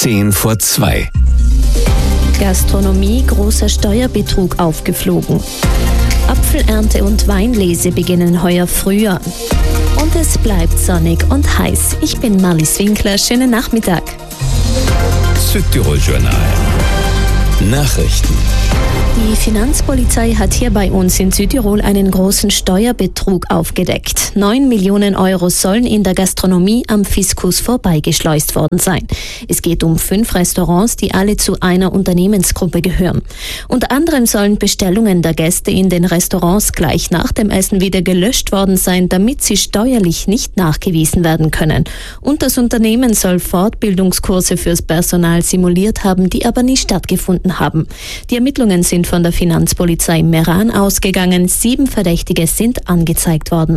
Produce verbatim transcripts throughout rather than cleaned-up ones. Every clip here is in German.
zehn vor zwei. Gastronomie, großer Steuerbetrug aufgeflogen. Apfelernte und Weinlese beginnen heuer früher. Und es bleibt sonnig und heiß. Ich bin Marlies Winkler. Schönen Nachmittag. Südtirol Journal. Nachrichten. Die Finanzpolizei hat hier bei uns in Südtirol einen großen Steuerbetrug aufgedeckt. Neun Millionen Euro sollen in der Gastronomie am Fiskus vorbeigeschleust worden sein. Es geht um fünf Restaurants, die alle zu einer Unternehmensgruppe gehören. Unter anderem sollen Bestellungen der Gäste in den Restaurants gleich nach dem Essen wieder gelöscht worden sein, damit sie steuerlich nicht nachgewiesen werden können. Und das Unternehmen soll Fortbildungskurse fürs Personal simuliert haben, die aber nie stattgefunden haben. Die Ermittlungen sind von der Finanzpolizei Meran ausgegangen. Sieben Verdächtige sind angezeigt worden.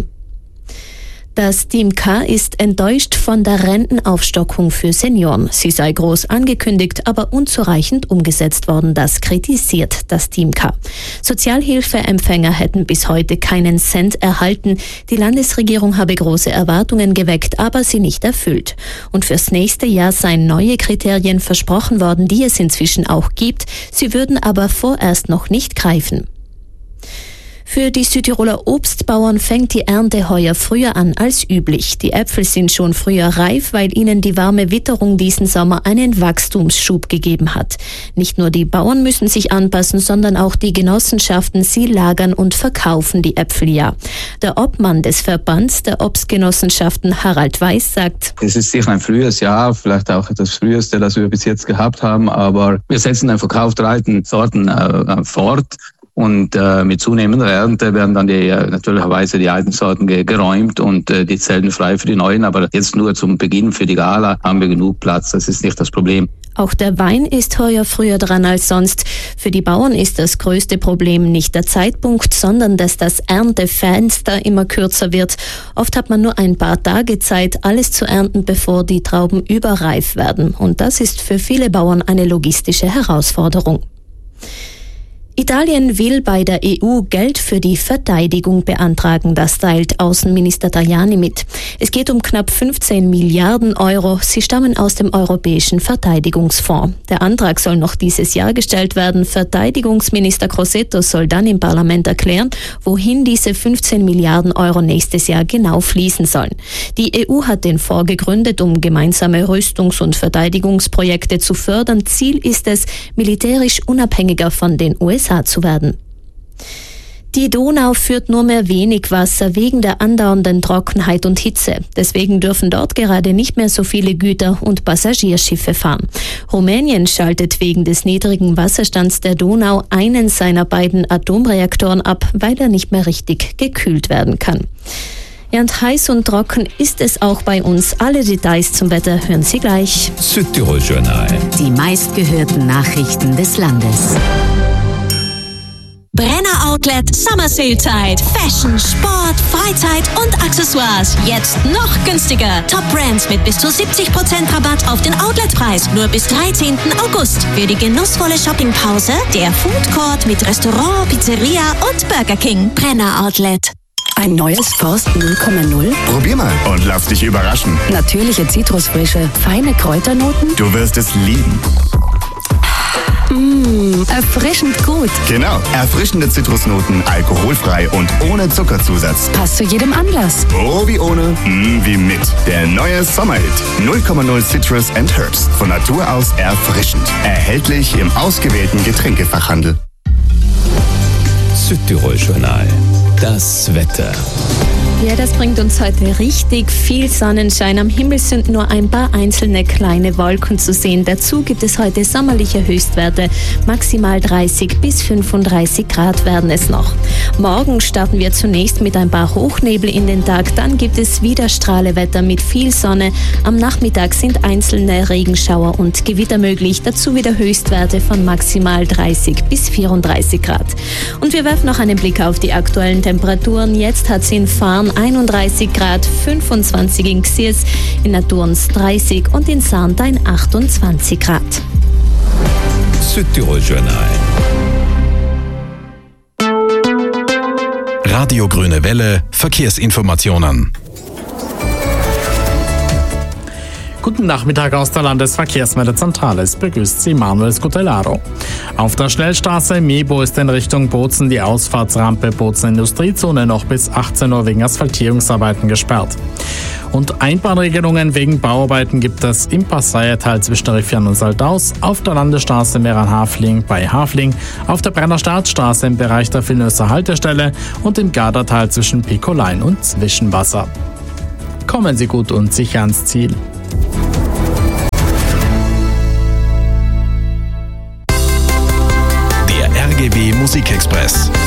Das Team K ist enttäuscht von der Rentenaufstockung für Senioren. Sie sei groß angekündigt, aber unzureichend umgesetzt worden. Das kritisiert das Team K. Sozialhilfeempfänger hätten bis heute keinen Cent erhalten. Die Landesregierung habe große Erwartungen geweckt, aber sie nicht erfüllt. Und fürs nächste Jahr seien neue Kriterien versprochen worden, die es inzwischen auch gibt. Sie würden aber vorerst noch nicht greifen. Für die Südtiroler Obstbauern fängt die Ernte heuer früher an als üblich. Die Äpfel sind schon früher reif, weil ihnen die warme Witterung diesen Sommer einen Wachstumsschub gegeben hat. Nicht nur die Bauern müssen sich anpassen, sondern auch die Genossenschaften. Sie lagern und verkaufen die Äpfel ja. Der Obmann des Verbands der Obstgenossenschaften, Harald Weiß, sagt: Es ist sicher ein frühes Jahr, vielleicht auch das früheste, das wir bis jetzt gehabt haben, aber wir setzen den Verkauf der alten Sorten äh, fort. Und äh, mit zunehmender Ernte werden dann die, äh, natürlicherweise die alten Sorten ge- geräumt und äh, die Zellen frei für die neuen. Aber jetzt nur zum Beginn für die Gala haben wir genug Platz. Das ist nicht das Problem. Auch der Wein ist heuer früher dran als sonst. Für die Bauern ist das größte Problem nicht der Zeitpunkt, sondern dass das Erntefenster immer kürzer wird. Oft hat man nur ein paar Tage Zeit, alles zu ernten, bevor die Trauben überreif werden. Und das ist für viele Bauern eine logistische Herausforderung. Italien will bei der E U Geld für die Verteidigung beantragen, das teilt Außenminister Tajani mit. Es geht um knapp fünfzehn Milliarden Euro. Sie stammen aus dem Europäischen Verteidigungsfonds. Der Antrag soll noch dieses Jahr gestellt werden. Verteidigungsminister Crosetto soll dann im Parlament erklären, wohin diese fünfzehn Milliarden Euro nächstes Jahr genau fließen sollen. Die E U hat den Fonds gegründet, um gemeinsame Rüstungs- und Verteidigungsprojekte zu fördern. Ziel ist es, militärisch unabhängiger von den U S A zu werden. Die Donau führt nur mehr wenig Wasser wegen der andauernden Trockenheit und Hitze. Deswegen dürfen dort gerade nicht mehr so viele Güter- und Passagierschiffe fahren. Rumänien schaltet wegen des niedrigen Wasserstands der Donau einen seiner beiden Atomreaktoren ab, weil er nicht mehr richtig gekühlt werden kann. Ja, und heiß und trocken ist es auch bei uns. Alle Details zum Wetter hören Sie gleich. Südtirol Journal. Die meistgehörten Nachrichten des Landes. Brenner Outlet Summer Sale Zeit. Fashion, Sport, Freizeit und Accessoires. Jetzt noch günstiger. Top Brands mit bis zu siebzig Prozent Rabatt auf den Outletpreis. Nur bis dreizehnten August. Für die genussvolle Shoppingpause der Food Court mit Restaurant, Pizzeria und Burger King. Brenner Outlet. Ein neues Forst null Komma null? Probier mal und lass dich überraschen. Natürliche Zitrusfrische, feine Kräuternoten? Du wirst es lieben. Mmh, erfrischend gut. Genau, erfrischende Zitrusnoten, alkoholfrei und ohne Zuckerzusatz. Passt zu jedem Anlass. Oh wie ohne, mm, wie mit. Der neue Sommerhit. null Komma null Citrus and Herbs. Von Natur aus erfrischend. Erhältlich im ausgewählten Getränkefachhandel. Südtirol Journal. Das Wetter. Ja, das bringt uns heute richtig viel Sonnenschein. Am Himmel sind nur ein paar einzelne kleine Wolken zu sehen. Dazu gibt es heute sommerliche Höchstwerte. Maximal dreißig bis fünfunddreißig Grad werden es noch. Morgen starten wir zunächst mit ein paar Hochnebel in den Tag. Dann gibt es wieder Strahlewetter mit viel Sonne. Am Nachmittag sind einzelne Regenschauer und Gewitter möglich. Dazu wieder Höchstwerte von maximal dreißig bis vierunddreißig Grad. Und wir werfen noch einen Blick auf die aktuellen Temperaturen. Jetzt hat es in Farn einunddreißig Grad, fünfundzwanzig in Xiers, in Naturns dreißig und in Sarntein achtundzwanzig Grad. Südtirol Journal. Radio Grüne Welle, Verkehrsinformationen. Guten Nachmittag aus der Landesverkehrsmeldung Zentrale. Es begrüßt Sie Manuel Scutellaro. Auf der Schnellstraße Mebo ist in Richtung Bozen die Ausfahrtsrampe Bozen Industriezone noch bis achtzehn Uhr wegen Asphaltierungsarbeiten gesperrt. Und Einbahnregelungen wegen Bauarbeiten gibt es im Passaiertal zwischen Riffian und Saldaus, auf der Landesstraße Meran-Hafling bei Hafling, auf der Brenner Staatsstraße im Bereich der Vilnöser Haltestelle und im Gardertal zwischen Pikolein und Zwischenwasser. Kommen Sie gut und sicher ans Ziel. Der R G B Musikexpress.